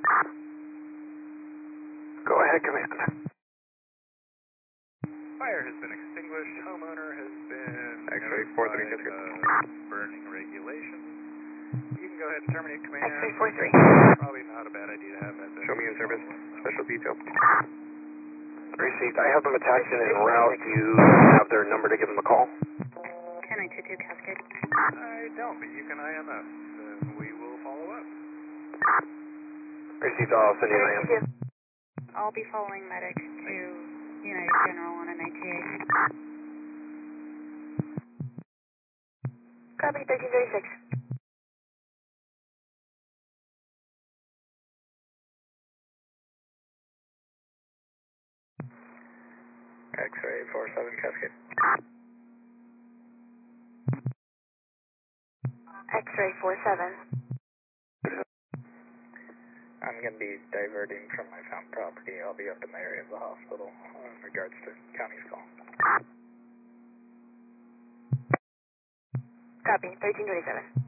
Go ahead, command. Fire has been extinguished. Homeowner has been X-ray notified 43. of burning regulations. You can go ahead and terminate command. X-ray 43. Probably not a bad idea to have that. Show me in service. Special detail. Received. I have them attached and en route. Do you have their number to give them a call? 10922 Cascade. I don't, but you can IMS, and we will follow up. Received. I'll send you an IM. I'll be following medic to United General on a 98. Copy 1336. X-ray 47 Cascade. X-ray 47. I'm going to be diverting from my found property. I'll be up in the area of the hospital in regards to county's call. Copy 1327.